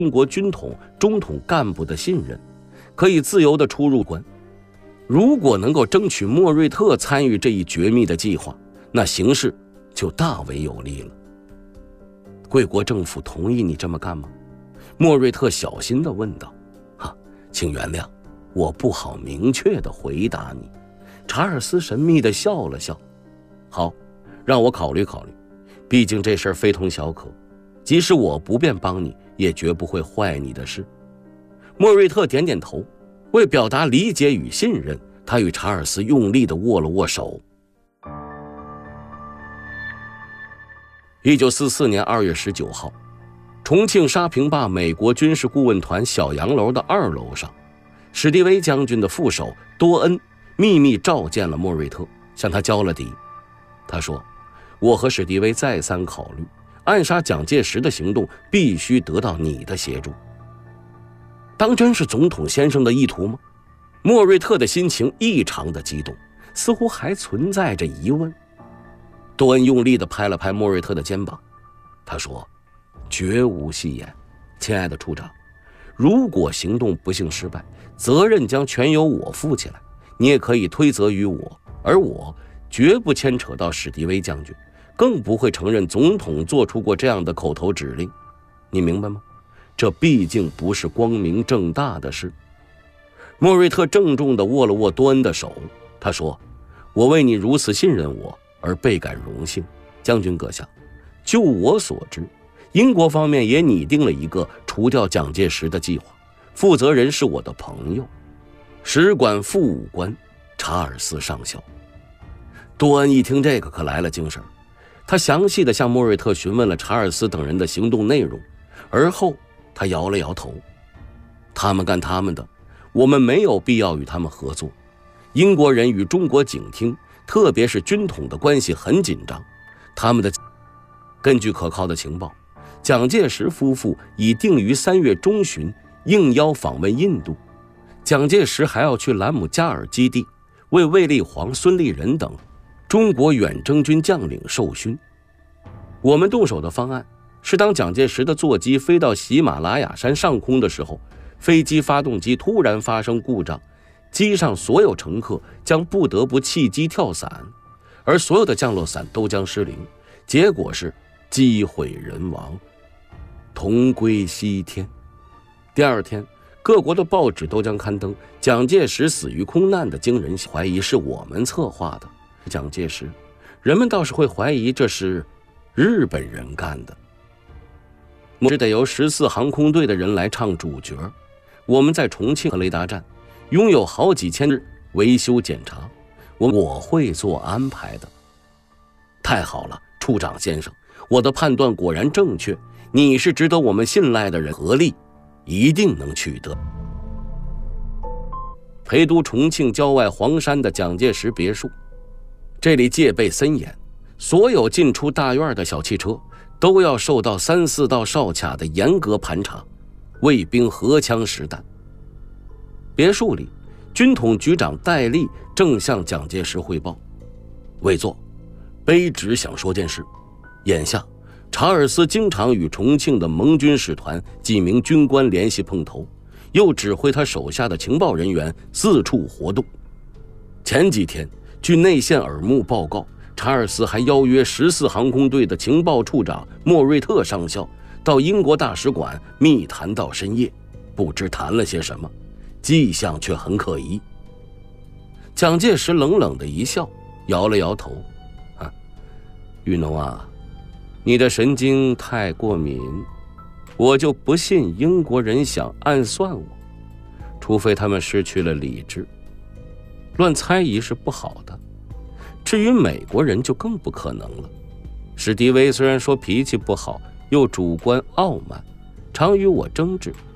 中国军统、中统干部的信任，可以自由地出入关。如果能够争取莫瑞特参与这一绝密的计划，那形势就大为有利了。贵国政府同意你这么干吗？莫瑞特小心地问道。请原谅，我不好明确地回答你。查尔斯神秘地笑了笑。好，让我考虑考虑，毕竟这事儿非同小可，即使我不便帮你，也绝不会坏你的事。莫瑞特点点头，为表达理解与信任，他与查尔斯用力地握了握手。1944年2月19号，重庆沙坪坝美国军事顾问团小洋楼的2楼上，史迪威将军的副手多恩秘密召见了莫瑞特，向他交了底。他说，我和史迪威再三考虑，暗杀蒋介石的行动必须得到你的协助。当真是总统先生的意图吗？莫瑞特的心情异常的激动，似乎还存在着疑问。多恩用力地拍了拍莫瑞特的肩膀，他说，绝无戏言，亲爱的处长，如果行动不幸失败，责任将全由我负起来，你也可以推责于我，而我绝不牵扯到史迪威将军，更不会承认总统做出过这样的口头指令，你明白吗？这毕竟不是光明正大的事。莫瑞特郑重地握了握多恩的手，他说，我为你如此信任我而倍感荣幸，将军阁下，就我所知，英国方面也拟定了一个除掉蒋介石的计划，负责人是我的朋友，使馆副武官查尔斯上校。多恩一听这个可来了精神，他详细地向莫瑞特询问了查尔斯等人的行动内容，而后他摇了摇头，他们干他们的，我们没有必要与他们合作。英国人与中国警厅，特别是军统的关系很紧张，他们的根据可靠的情报，蒋介石夫妇已定于3月中旬应邀访问印度，蒋介石还要去兰姆加尔基地为卫立煌、孙立人等中国远征军将领授勋。我们动手的方案是，当蒋介石的座机飞到喜马拉雅山上空的时候，飞机发动机突然发生故障，机上所有乘客将不得不弃机跳伞，而所有的降落伞都将失灵，结果是机毁人亡，同归西天。第二天，各国的报纸都将刊登蒋介石死于空难的惊人，怀疑是我们策划的。蒋介石，人们倒是会怀疑这是日本人干的。只得由14航空队的人来唱主角。我们在重庆和雷达站拥有好几千日维修检查，我会做安排的。太好了，处长先生，我的判断果然正确，你是值得我们信赖的人，合力一定能取得。陪都重庆郊外黄山的蒋介石别墅，这里戒备森严，所有进出大院的小汽车都要受到3、4道哨卡的严格盘查，卫兵荷枪实弹。别墅里，军统局长戴笠正向蒋介石汇报：委座，卑职想说件事。眼下，查尔斯经常与重庆的盟军使团几名军官联系碰头，又指挥他手下的情报人员四处活动。前几天，据内线耳目报告，查尔斯还邀约14航空队的情报处长莫瑞特上校到英国大使馆密谈到深夜，不知谈了些什么，迹象却很可疑。蒋介石冷冷的一笑，摇了摇头：玉农啊，你的神经太过敏，我就不信英国人想暗算我，除非他们失去了理智。乱猜疑是不好的，至于美国人就更不可能了。史迪威虽然说脾气不好，又主观傲慢，常与我争执，